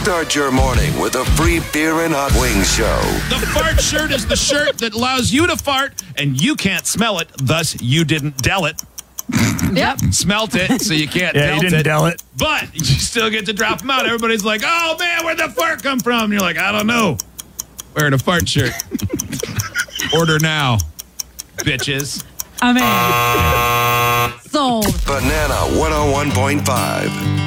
Start your morning with a free beer and hot wings show. The fart shirt is the shirt that allows you to fart, and you can't smell it, thus you didn't del it. Yep. Smelt it, so you can't Yeah, you delt didn't it. del it. But you still get to drop them out. Everybody's like, oh, man, where'd the fart come from? And you're like, I don't know. Wearing a fart shirt. Order now, bitches. I mean, sold. Banana 101.5.